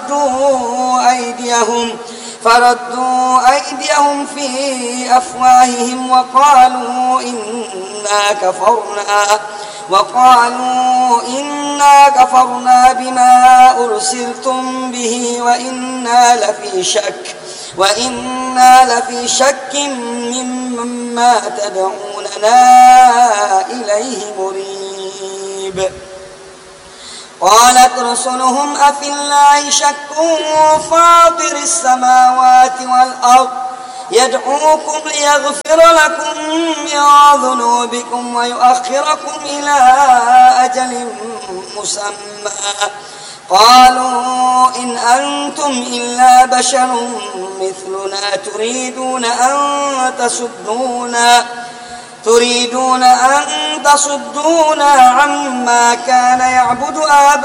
فردوا أيديهم في أفواههم وقالوا إنا كفرنا بما أرسلتم به وإنا لفي شك مما تدعوننا إليه مريب. قالت رسلهم أفي الله شك فاطر السماوات والأرض يدعوكم ليغفر لكم من ذنوبكم ويؤخركم إلى أجل مسمى قالوا إن أنتم إلا بشر مثلنا تريدون أن تصدونا عما كان يعبد آباؤنا